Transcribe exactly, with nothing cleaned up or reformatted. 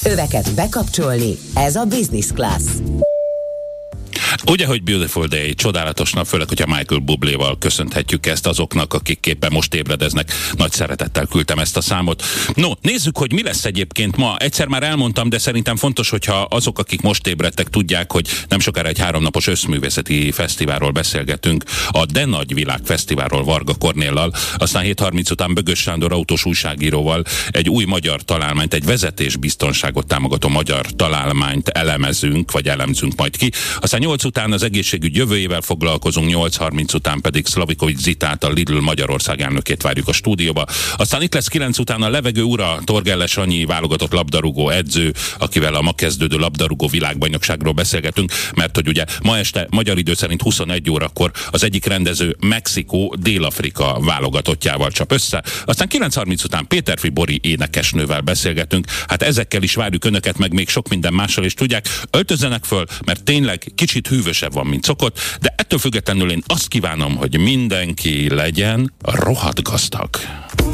Öveket bekapcsolni, ez a Business Class. Ugye, hogy Beautiful Day, csodálatos nap, főleg, hogyha Michael Bubléval köszönhetjük ezt azoknak, akik éppen most ébredeznek. Nagy szeretettel küldtem ezt a számot. No, nézzük, hogy mi lesz egyébként ma. Egyszer már elmondtam, de szerintem fontos, hogyha azok, akik most ébredtek, tudják, hogy nem sokára egy háromnapos összművészeti fesztiválról beszélgetünk, a De Nagy Világ Fesztiválról Varga Kornéllal, aztán hét harminc után Bögös Sándor autós újságíróval egy új magyar találmányt, egy vezetésbiztonságot támogató magyar találmányt elemezünk, vagy elemzünk majd ki. Aztán nyolc után az egészségügy jövőjével foglalkozunk, nyolc harminc után pedig Szlavikovics Zitát, a Lidl Magyarország elnökét várjuk a stúdióba. Aztán itt lesz kilenc után a levegő ura, Torgelle Sanyi, válogatott labdarúgó edző, akivel a ma kezdődő labdarúgó világbajnokságról beszélgetünk, mert hogy ugye ma este magyar idő szerint huszonegy órakor az egyik rendező Mexikó Dél-Afrika válogatottjával csap össze. Aztán kilenc harminc után Péterfi Bori énekesnővel beszélgetünk. Hát ezekkel is várjuk önöket, meg még sok minden mással, és tudják, öltözzenek föl, mert tényleg kicsit hűvösebb van, mint szokott, de ettől függetlenül én azt kívánom, hogy mindenki legyen rohadt gazdag.